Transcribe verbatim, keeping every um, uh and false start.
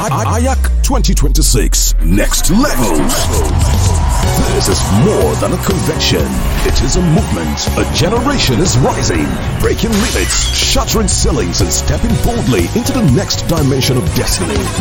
I- I- AYAC twenty twenty-six Next Level. This is more than a convention. It is a movement. A generation is rising, breaking limits, shattering ceilings, and stepping boldly into the next dimension of destiny.